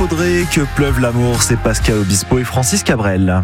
faudrait que pleuve l'amour, c'est Pascal Obispo et Francis Cabrel.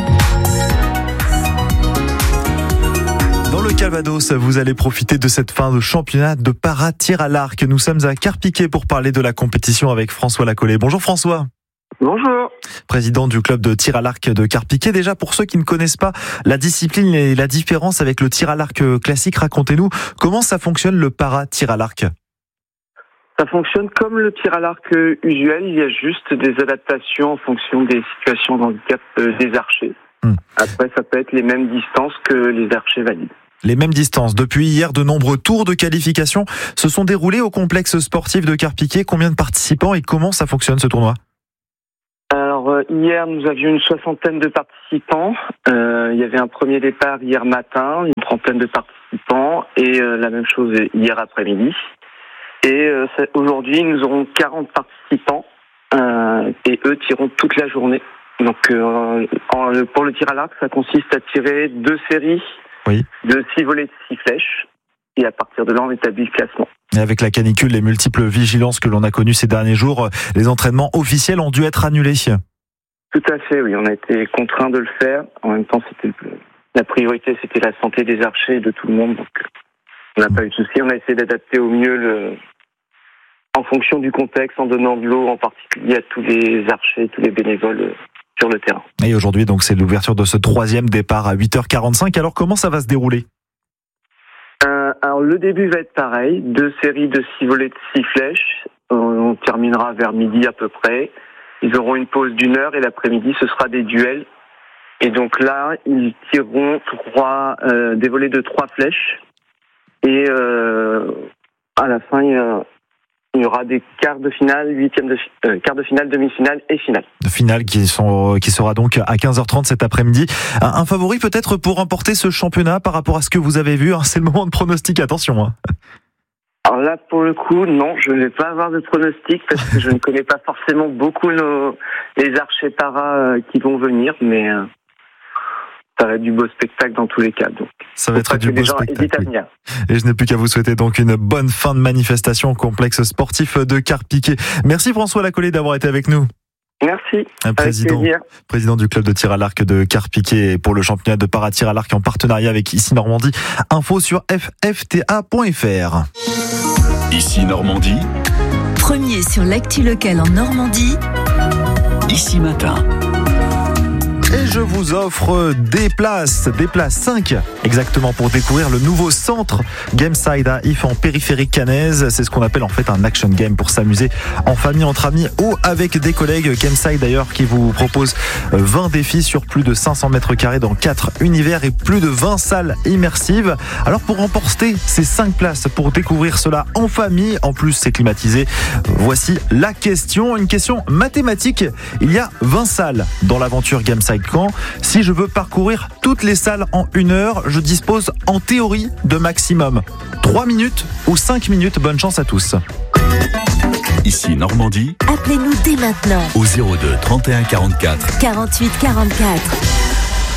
Dans le Calvados, vous allez profiter de cette fin de championnat de para-tir à l'arc. Nous sommes à Carpiquet pour parler de la compétition avec François Lacollet. Bonjour François. Bonjour. Président du club de tir à l'arc de Carpiquet. Déjà, pour ceux qui ne connaissent pas la discipline et la différence avec le tir à l'arc classique, racontez-nous comment ça fonctionne le para-tir à l'arc. Ça fonctionne comme le tir à l'arc usuel, il y a juste des adaptations en fonction des situations d'handicap des archers. Après, ça peut être les mêmes distances que les archers valides. Les mêmes distances. Depuis hier, de nombreux tours de qualification se sont déroulés au complexe sportif de Carpiquet. Combien de participants et comment ça fonctionne ce tournoi ? Alors, hier, nous avions une 60aine de participants. Il y avait un premier départ hier matin, une 30aine de participants, et la même chose hier après-midi. Et aujourd'hui, nous aurons 40 participants, et eux tireront toute la journée. Donc, pour le tir à l'arc, ça consiste à tirer 2 séries de 6 volets de 6 flèches. Et à partir de là, on établit le classement. Et avec la canicule, les multiples vigilances que l'on a connues ces derniers jours, les entraînements officiels ont dû être annulés. Tout à fait, oui. On a été contraints de le faire. En même temps, la priorité, c'était la santé des archers et de tout le monde. Donc, on n'a pas eu de souci. On a essayé d'adapter au mieux en fonction du contexte, en donnant de l'eau en particulier à tous les archers, tous les bénévoles sur le terrain. Et aujourd'hui, donc, c'est l'ouverture de ce 3e départ à 8h45. Alors, comment ça va se dérouler ? Alors, le début va être pareil. 2 séries de 6 volets de 6 flèches. On terminera vers midi à peu près. Ils auront une pause d'1 heure et l'après-midi, ce sera des duels. Et donc là, ils tireront des volets de 3 flèches. Et à la fin, il y aura des quarts de finale, quart de finale, demi-finale et finale. De finale qui sera donc à 15h30 cet après-midi. Un favori peut-être pour remporter ce championnat par rapport à ce que vous avez vu. C'est le moment de pronostic, attention. Alors là, pour le coup, non, je ne vais pas avoir de pronostic parce que je ne connais pas forcément beaucoup les archers para qui vont venir, mais ça va être du beau spectacle dans tous les cas. Donc, ça va être du beau spectacle. Oui. Et je n'ai plus qu'à vous souhaiter donc une bonne fin de manifestation au complexe sportif de Carpiquet. Merci François Lacollet d'avoir été avec nous. Merci. Président du club de tir à l'arc de Carpiquet pour le championnat de para-tir à l'arc en partenariat avec Ici Normandie. Info sur ffta.fr. Ici Normandie. Premier sur l'actu locale en Normandie. Ici Matin. Et je vous offre des places 5 exactement pour découvrir le nouveau centre Gameside à If en périphérie caennaise. C'est ce qu'on appelle en fait un action game pour s'amuser en famille, entre amis ou avec des collègues. Gameside d'ailleurs qui vous propose 20 défis sur plus de 500 mètres carrés dans 4 univers et plus de 20 salles immersives. Alors pour remporter ces 5 places pour découvrir cela en famille, en plus c'est climatisé, voici la question, une question mathématique. Il y a 20 salles dans l'aventure Gameside Caen. Si je veux parcourir toutes les salles en 1 heure, je dispose en théorie de maximum 3 minutes ou 5 minutes. Bonne chance à tous. Ici Normandie. Appelez-nous dès maintenant au 02 31 44 48 44.